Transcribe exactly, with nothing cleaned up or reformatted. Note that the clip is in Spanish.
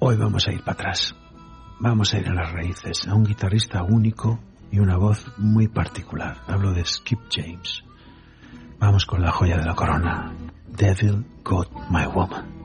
Hoy vamos a ir para atrás. Vamos a ir a las raíces, a un guitarrista único y una voz muy particular. Hablo de Skip James. Vamos con la joya de la corona. Devil Got My Woman.